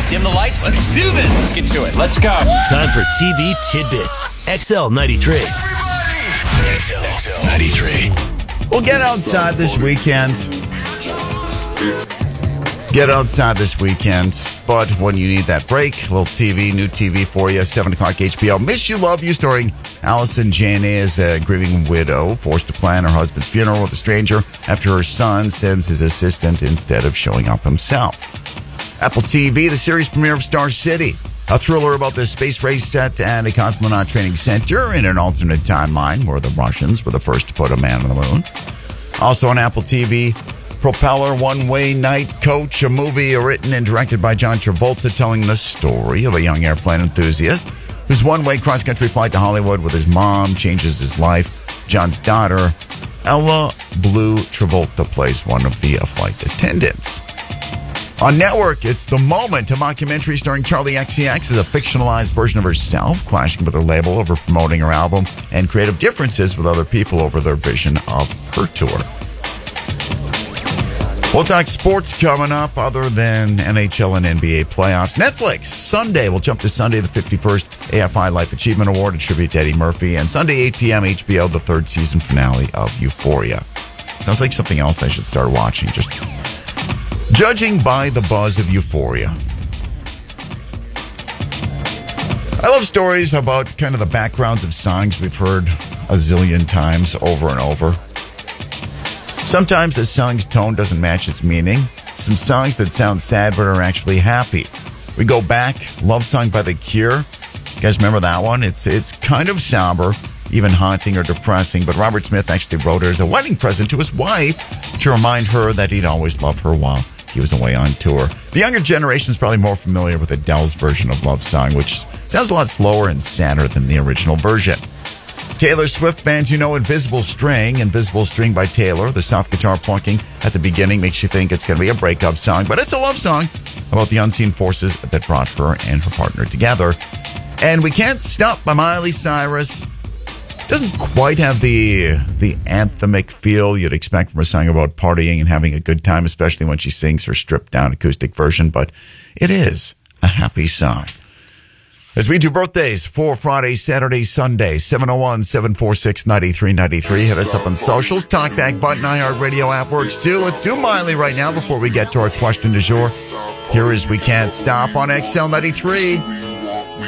Dim the lights. Let's do this. Let's get to it. Let's go. Time for TV Tidbits. XL93. XL93. Well, get outside this weekend. Get outside this weekend. But when you need that break, a little TV, new TV for you, 7 o'clock HBO. Miss You, Love You, starring Allison Janney as a grieving widow forced to plan her husband's funeral with a stranger after her son sends his assistant instead of showing up himself. Apple TV, the series premiere of Star City, a thriller about the space race set at a cosmonaut training center in an alternate timeline where the Russians were the first to put a man on the moon. Also on Apple TV, Propeller, One-Way Night Coach, a movie written and directed by John Travolta telling the story of a young airplane enthusiast whose one-way cross-country flight to Hollywood with his mom changes his life. John's daughter, Ella Blue Travolta, plays one of the flight attendants. On Network, it's The Moment, a mockumentary starring Charlie XCX as a fictionalized version of herself, clashing with her label over promoting her album and creative differences with other people over their vision of her tour. We'll talk sports coming up other than NHL and NBA playoffs. Netflix, Sunday. We'll jump to Sunday, the 51st AFI Life Achievement Award, a tribute to Eddie Murphy. And Sunday, 8 p.m., HBO, the third season finale of Euphoria. Sounds like something else I should start watching, just judging by the buzz of Euphoria. I love stories about kind of the backgrounds of songs we've heard a zillion times over and over. Sometimes a song's tone doesn't match its meaning. Some songs that sound sad but are actually happy. We go back, Love Song by The Cure. You guys remember that one? It's kind of somber, even haunting or depressing, but Robert Smith actually wrote it as a wedding present to his wife to remind her that he'd always loved her while he was away on tour. The younger generation is probably more familiar with Adele's version of Love Song, which sounds a lot slower and sadder than the original version. Taylor Swift fans, you know Invisible String. Invisible String by Taylor. The soft guitar plunking at the beginning makes you think it's going to be a breakup song, but it's a love song about the unseen forces that brought her and her partner together. And We Can't Stop by Miley Cyrus doesn't quite have the anthemic feel you'd expect from a song about partying and having a good time, especially when she sings her stripped-down acoustic version, but it is a happy song. As we do birthdays for Friday, Saturday, Sunday, 701-746-9393. Hit us up on socials. Talkback button, iHeartRadio app works too. Let's do Miley right now before we get to our question du jour. Here is We Can't Stop on XL93.